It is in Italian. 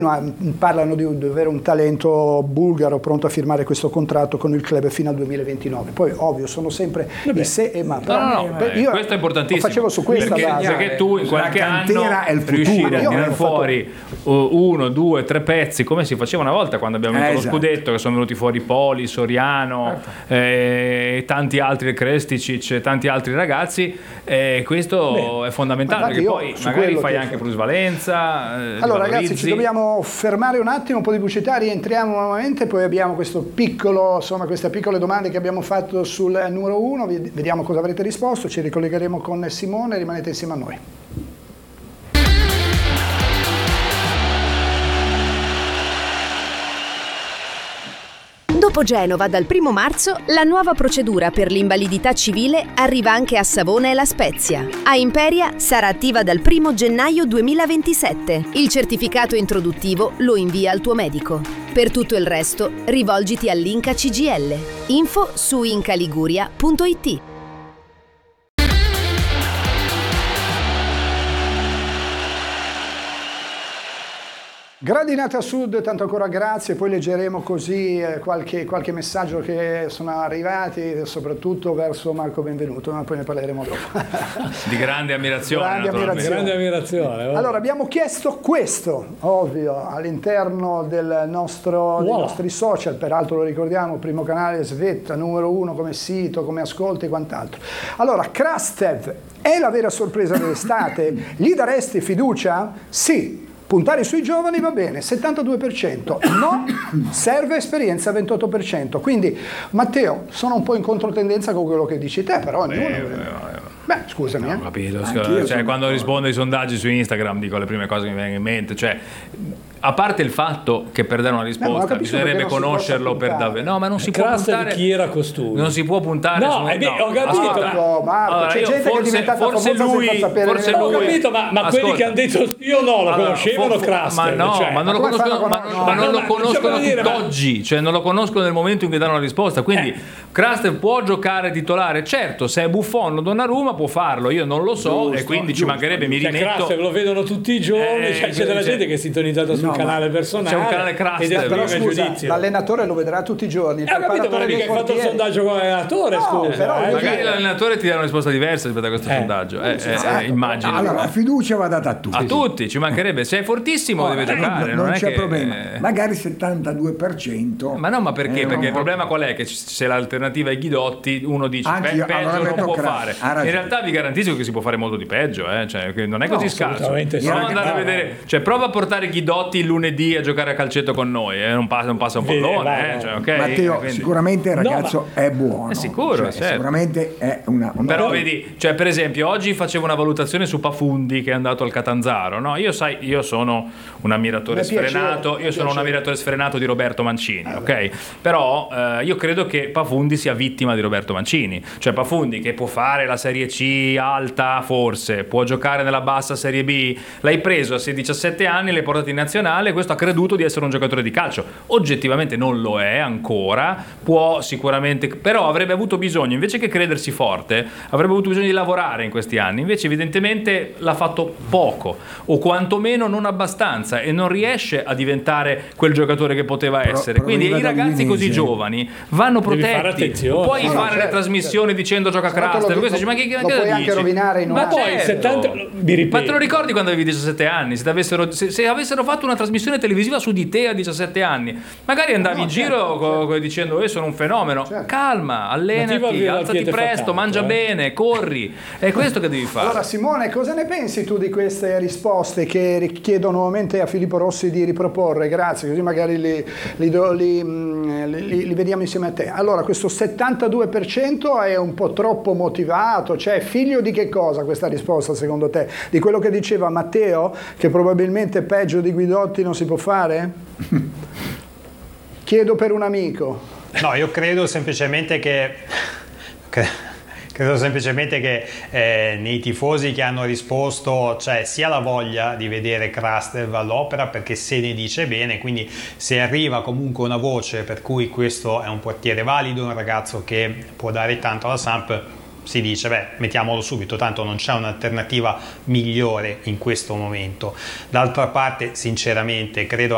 Parlano di avere un talento bulgaro pronto a firmare questo contratto con il club fino al 2029. Poi ovvio sono sempre i se e ma. Io questo è importantissimo. Lo facevo su questa base. Perché tu in qualche anno riuscire a tirare fuori 1, 2, 3 pezzi come si faceva una volta quando abbiamo vinto lo scudetto, che sono venuti fuori Poli, Soriano, tanti altri, Kresticic, tanti altri ragazzi. Questo è fondamentale, perché poi magari fai anche plusvalenza. Allora ragazzi, ci dobbiamo fermare un attimo, un po' di pubblicità, rientriamo nuovamente, poi abbiamo queste piccole domande che abbiamo fatto sul numero 1, vediamo cosa avrete risposto, ci ricollegheremo con Simone, rimanete insieme a noi. Dopo Genova, dal 1° marzo, la nuova procedura per l'invalidità civile arriva anche a Savona e La Spezia. A Imperia sarà attiva dal 1° gennaio 2027. Il certificato introduttivo lo invia al tuo medico. Per tutto il resto, rivolgiti all'Inca CGL. Info su incaliguria.it. Gradinata Sud, tanto ancora grazie, poi leggeremo così qualche messaggio che sono arrivati, soprattutto verso Marco Benvenuto, ma poi ne parleremo dopo. Di grande ammirazione. Grande ammirazione. Allora, abbiamo chiesto questo, ovvio, all'interno dei nostri social, peraltro lo ricordiamo, primo canale Svetta, numero 1 come sito, come ascolti e quant'altro. Allora, Krastev è la vera sorpresa dell'estate? Gli daresti fiducia? Sì. Puntare sui giovani va bene, 72%, no, serve esperienza, 28%. Quindi, Matteo, sono un po' in controtendenza con quello che dici te, però Beh, scusami. No, ho capito. Quando rispondo ai sondaggi su Instagram dico le prime cose che mi vengono in mente. A parte il fatto che per dare una risposta bisognerebbe conoscerlo per davvero. No, ma non si può puntare. Chi era costui? Non si può puntare. Ho capito. C'è gente che è diventata forse lui. Ho capito, ma quelli che hanno detto io no, lo conoscevano Krastev. Ma non lo conoscono tutt'oggi. Cioè, non lo conoscono nel momento in cui danno la risposta. Quindi Krastev può giocare titolare? Certo, se è Buffon o Donnarumma può farlo. Io non lo so, e quindi ci mancherebbe, mi rimetto. Krastev lo vedono tutti i giorni. C'è della gente che è sintonizzata sul canale personale, c'è un canale Krastev, però scusa, l'allenatore lo vedrà tutti i giorni. Capito, ma mica hai fatto il sondaggio con l'allenatore, magari l'allenatore ti dà una risposta diversa rispetto a questo sondaggio, immagino. Allora, la fiducia va data a tutti. Ci mancherebbe, se è fortissimo deve giocare, non c'è problema. Magari 72%. Ma no, ma perché? Perché il problema qual è? Che se l'alternativa è Ghidotti, uno dice peggio non può fare. In realtà vi garantisco che si può fare molto di peggio, cioè che non è così scarso. Prova andare a vedere, prova a portare Ghidotti il lunedì a giocare a calcetto con noi, non passa un pallone. Matteo, sicuramente il ragazzo è buono. È sicuro, certo. Sicuramente è una però vedi, per esempio oggi facevo una valutazione su Pafundi che è andato al Catanzaro, no? Io sono un ammiratore sfrenato, un ammiratore sfrenato di Roberto Mancini, ok? Però io credo che Pafundi sia vittima di Roberto Mancini, cioè Pafundi che può fare la Serie C alta, forse può giocare nella bassa Serie B, l'hai preso a 17 anni, l'hai portato in nazionale, questo ha creduto di essere un giocatore di calcio, oggettivamente non lo è ancora, può sicuramente, però avrebbe avuto bisogno, invece che credersi forte, avrebbe avuto bisogno di lavorare in questi anni, invece evidentemente l'ha fatto poco, o quantomeno non abbastanza, e non riesce a diventare quel giocatore che poteva essere. Quindi i ragazzi così giovani vanno protetti, puoi fare le trasmissioni dicendo gioca Krastev, questo dici, ma che lo puoi anche rovinare in ma poi 70, ma te lo ricordi quando avevi 17 anni? Se avessero fatto una trasmissione televisiva su di te a 17 anni, magari andavi in giro dicendo sono un fenomeno. Calma, allenati, alzati presto, mangia bene, corri, è questo che devi fare. Allora Simone, cosa ne pensi tu di queste risposte che richiedono nuovamente a Filippo Rossi di riproporre? Grazie, così magari li vediamo insieme a te. Allora, questo 72% è un po' troppo motivato, cioè figlio di che cosa questa risposta secondo te? Di quello che diceva Matteo, che probabilmente peggio di Guidotti non si può fare? Chiedo per un amico. No, io credo semplicemente che nei tifosi che hanno risposto c'è sia la voglia di vedere Krastev all'opera perché se ne dice bene, quindi se arriva comunque una voce per cui questo è un portiere valido, un ragazzo che può dare tanto alla Samp, si dice mettiamolo subito, tanto non c'è un'alternativa migliore in questo momento. D'altra parte sinceramente credo